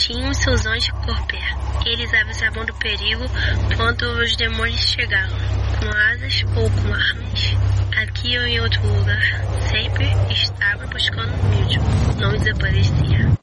tinham seus anjos por perto. Eles avisavam do perigo quando os demônios chegavam, com asas ou com armas. Aqui ou em outro lugar, sempre estava buscando o mítico, não desaparecia.